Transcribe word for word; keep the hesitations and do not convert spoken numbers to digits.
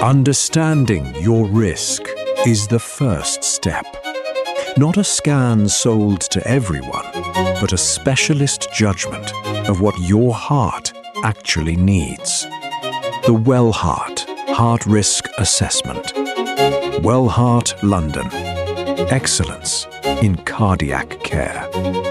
Understanding your risk is the first step. Not a scan sold to everyone, but a specialist judgment of what your heart actually needs. The Wellheart Heart Risk Assessment. Wellheart London. Excellence in cardiac care.